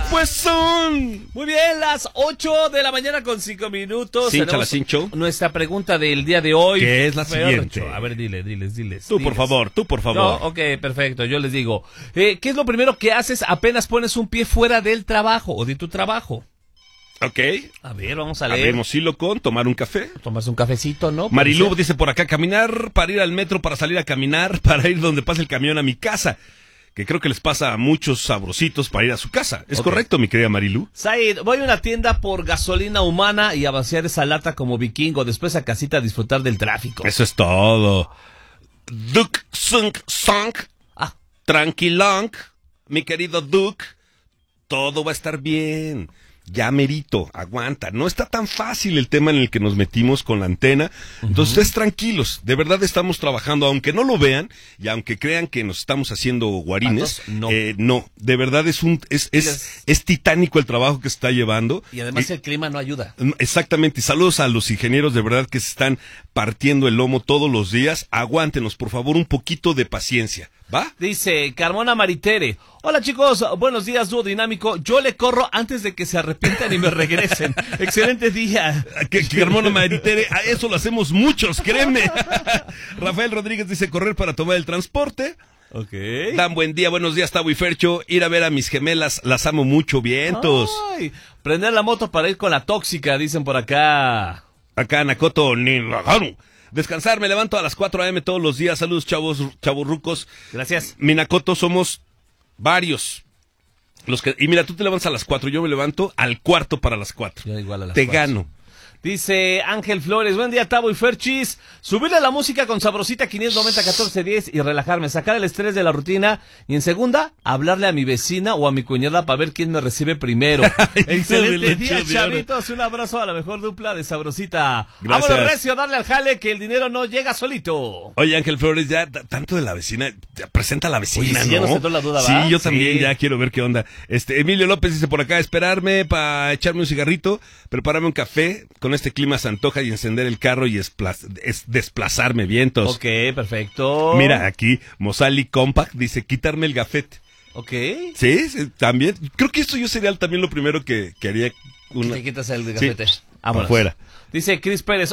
Pues son... Muy bien, las 8 de la mañana con 5 minutos. Cínchala, Cincho. Nuestra pregunta del día de hoy. Que es la siguiente. A ver, diles. Tú, por favor. No, ok, perfecto, yo les digo. ¿Qué es lo primero que haces apenas pones un pie fuera del trabajo o de tu trabajo? Ok. A ver, vamos a leer. Abrimos hilo con tomar un café. Tomas un cafecito, ¿no? Marilú dice por acá, caminar para ir al metro, para salir a caminar, para ir donde pasa el camión a mi casa. Que creo que les pasa a muchos sabrositos para ir a su casa. ¿Es correcto, mi querida Marilú? Said, voy a una tienda por gasolina humana y a vaciar esa lata como vikingo, después a casita a disfrutar del tráfico. Eso es todo. Duke Sunk Sunk. Tranquilonk, mi querido Duke. Todo va a estar bien. Ya merito, aguanta. No está tan fácil el tema en el que nos metimos con la antena. Entonces, ustedes tranquilos. De verdad estamos trabajando, aunque no lo vean y aunque crean que nos estamos haciendo guarines. No. No, de verdad es titánico el trabajo que se está llevando. Y además el clima no ayuda. Exactamente. Y saludos a los ingenieros de verdad que se están partiendo el lomo todos los días. Aguántenos, por favor, un poquito de paciencia. ¿Va? Dice Carmona Maritere. Hola chicos, buenos días, dúo dinámico. Yo le corro antes de que se arrepientan y me regresen. Excelente día. Carmona Maritere, a eso lo hacemos muchos, créeme. Rafael Rodríguez dice correr para tomar el transporte. Ok. Dan buen día, buenos días, Tavo y Fercho. Ir a ver a mis gemelas, las amo mucho, vientos. Ay, prender la moto para ir con la tóxica, dicen por acá. Acá Nakoto Ninagaru. Descansar, me levanto a las 4 a.m. todos los días. Saludos, chavos rucos. Gracias. Minacoto, somos varios. Y mira, tú te levantas a las 4, yo me levanto al cuarto para las 4. Yo igual a las Te 4. gano. Dice Ángel Flores, buen día Tavo y Ferchis, subirle la música con Sabrosita 590-1410 y relajarme, sacar el estrés de la rutina y en segunda, hablarle a mi vecina o a mi cuñada para ver quién me recibe primero. Excelente día, chavitos, un abrazo a la mejor dupla de Sabrosita. Gracias. Vámonos recio, darle al jale que el dinero no llega solito. Oye, Ángel Flores, ya tanto de la vecina, presenta a la vecina, Oye, sí, ¿no? ya nos entró la duda, ¿va? Sí, yo también Sí. ya quiero ver qué onda. Emilio López dice por acá, esperarme para echarme un cigarrito, prepararme un café, con este clima se antoja y encender el carro y desplazarme, vientos. Ok, perfecto. Mira, aquí, Mosali Compact dice, quitarme el gafete. Ok. Sí, también. Creo que esto yo sería también lo primero que haría. Te quitas el gafete. Sí, Vámonos. afuera. Dice Cris Pérez.